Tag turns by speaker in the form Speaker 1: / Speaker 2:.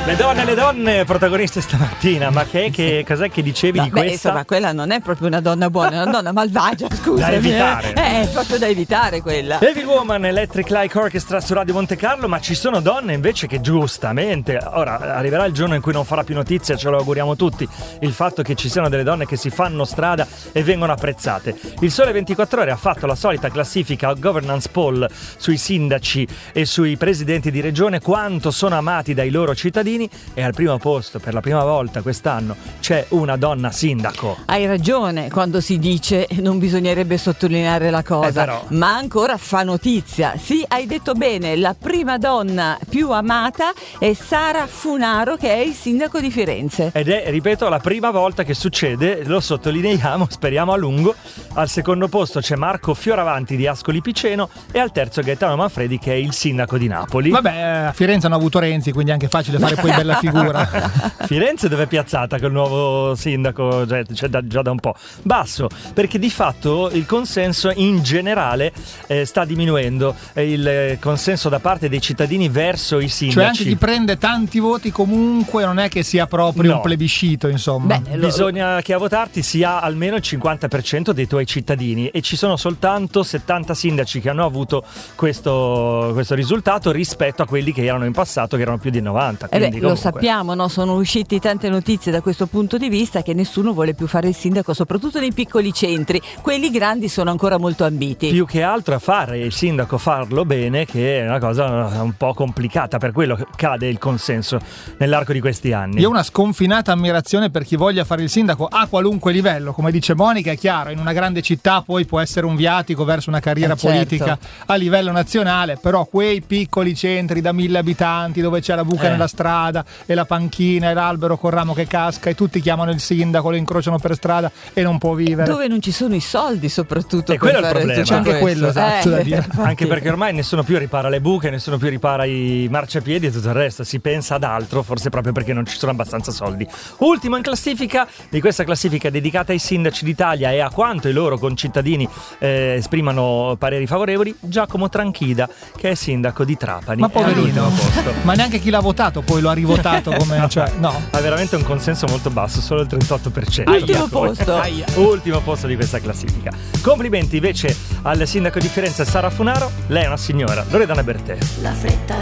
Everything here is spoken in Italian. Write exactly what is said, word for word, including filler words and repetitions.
Speaker 1: Le donne, le donne protagoniste stamattina, ma che, che cos'è che dicevi
Speaker 2: no,
Speaker 1: di
Speaker 2: beh,
Speaker 1: questa?
Speaker 2: Insomma, quella non è proprio una donna buona, è una donna malvagia, scusa.
Speaker 1: Da evitare.
Speaker 2: Eh, è proprio da evitare quella.
Speaker 1: Heavy Woman, Electric Light Orchestra su Radio Monte Carlo, ma ci sono donne invece che giustamente, ora arriverà il giorno in cui non farà più notizia, ce lo auguriamo tutti, il fatto che ci siano delle donne che si fanno strada e vengono apprezzate. Il Sole ventiquattro Ore ha fatto la solita classifica governance poll sui sindaci e sui presidenti di regione, quanto sono amati dai loro cittadini, e al primo posto per la prima volta quest'anno c'è una donna sindaco.
Speaker 2: Hai ragione quando si dice non bisognerebbe sottolineare la cosa,
Speaker 1: eh però...
Speaker 2: ma ancora fa notizia. Sì, hai detto bene, la prima donna più amata è Sara Funaro, che è il sindaco di Firenze.
Speaker 1: Ed è, ripeto, la prima volta che succede, lo sottolineiamo, speriamo a lungo. Al secondo posto c'è Marco Fioravanti di Ascoli Piceno e al terzo Gaetano Manfredi, che è il sindaco di Napoli.
Speaker 3: Vabbè, a Firenze hanno avuto Renzi, quindi è anche facile fare poi bella figura.
Speaker 1: Firenze dove è piazzata col nuovo sindaco, cioè, c'è da, già da un po'. Basso, perché di fatto il consenso in generale eh, sta diminuendo, eh, il consenso da parte dei cittadini verso i sindaci.
Speaker 3: Cioè anche chi prende tanti voti comunque non è che sia proprio
Speaker 1: no.
Speaker 3: un plebiscito, insomma.
Speaker 2: Beh,
Speaker 1: Bisogna che a votarti sia almeno il cinquanta per cento dei tuoi cittadini, e ci sono soltanto settanta sindaci che hanno avuto questo, questo risultato rispetto a quelli che erano in passato, che erano più di novanta.
Speaker 2: Eh beh,
Speaker 1: Quindi,
Speaker 2: lo sappiamo, no? Sono uscite tante notizie da questo punto di vista, che nessuno vuole più fare il sindaco, soprattutto nei piccoli centri. Quelli grandi sono ancora molto ambiti.
Speaker 1: Più che altro a fare il sindaco, farlo bene, che è una cosa un po' complicata, per quello che cade il consenso nell'arco di questi anni.
Speaker 3: Io ho una sconfinata ammirazione per chi voglia fare il sindaco a qualunque livello. Come dice Monica, è chiaro, in una grande città poi può essere un viatico verso una carriera
Speaker 2: eh, certo.
Speaker 3: politica a livello nazionale, però quei piccoli centri da mille abitanti dove c'è la buca
Speaker 1: eh.
Speaker 3: nella strada e la panchina e l'albero col ramo che casca e tutti chiamano il sindaco, lo incrociano per strada e non può vivere.
Speaker 2: Dove non ci sono i soldi, soprattutto.
Speaker 1: E
Speaker 2: per
Speaker 1: quello è il
Speaker 2: fare
Speaker 1: problema.
Speaker 3: C'è anche
Speaker 2: questo.
Speaker 3: quello, esatto, da dire.
Speaker 1: Anche perché ormai nessuno più ripara le buche, nessuno più ripara i marciapiedi e tutto il resto, si pensa ad altro, forse proprio perché non ci sono abbastanza soldi. Ultimo in classifica di questa classifica dedicata ai sindaci d'Italia e a quanto i loro concittadini eh, esprimano pareri favorevoli, Giacomo Tranchida, che è sindaco di Trapani.
Speaker 3: Ma poverino,
Speaker 1: è all'ultimo posto.
Speaker 3: ma neanche chi l'ha votato poi lo ha rivotato come, cioè, no.
Speaker 1: Ha veramente un consenso molto basso, solo il trentotto per cento.
Speaker 2: Ultimo posto.
Speaker 1: Ultimo posto di questa classifica. Complimenti invece al sindaco di Firenze Sara Funaro, lei è una signora, Loredana Bertè.
Speaker 4: La fretta